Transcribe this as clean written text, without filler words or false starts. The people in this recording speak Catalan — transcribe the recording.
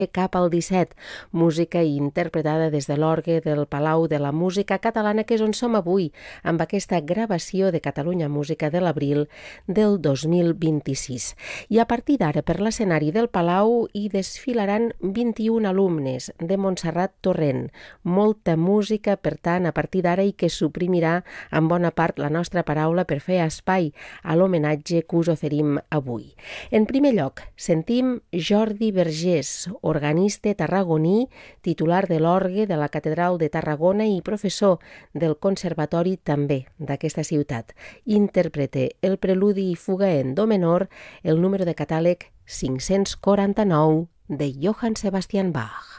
cap al 17, música interpretada des de l'orgue del Palau de la Música Catalana, que és on som avui, amb aquesta gravació de Catalunya Música de l'abril del 2026. I a partir d'ara, per l'escenari del Palau hi desfilaran 21 alumnes de Montserrat Torrent. Molta música, per tant, a partir d'ara, i que suprimirà en bona part la nostra paraula per fer espai a l'homenatge que us oferim avui. En primer lloc, sentim Jordi Vergés, organista tarragoní, titular de l'orgue de la Catedral de Tarragona i professor del Conservatori també d'aquesta ciutat. Interprete el preludi i fuga en do menor, el número de catàleg 549 de Johann Sebastian Bach.